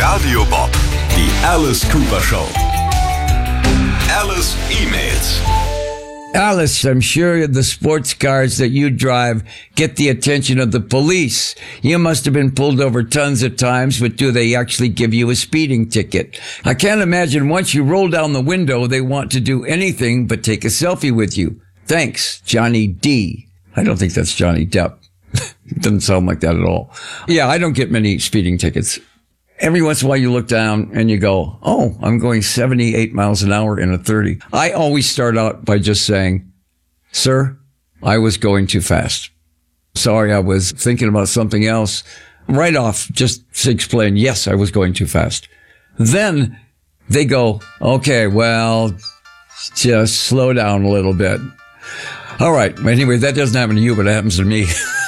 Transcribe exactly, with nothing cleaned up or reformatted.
Radio Bob, die Alice Cooper Show. Alice E-Mails. Alice, I'm sure the sports cars that you drive get the attention of the police. You must have been pulled over tons of times, but do they actually give you a speeding ticket? I can't imagine once you roll down the window, they want to do anything but take a selfie with you. Thanks, Johnny D. I don't think that's Johnny Depp. Doesn't sound like that at all. Yeah, I don't get many speeding tickets. Every once in a while you look down and you go, oh, I'm going seventy-eight miles an hour in a thirty. I always start out by just saying, sir, I was going too fast. Sorry, I was thinking about something else. Right off, just to explain, yes, I was going too fast. Then they go, okay, well, just slow down a little bit. All right. Anyway, that doesn't happen to you, but it happens to me.